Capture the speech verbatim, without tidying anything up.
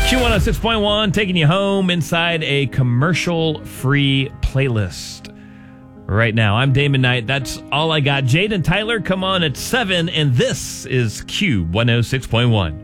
Q one oh six point one, taking you home inside a commercial-free playlist. Right now, I'm Damon Knight. That's all I got. Jade and Tyler come on at seven, and this is Q one oh six point one.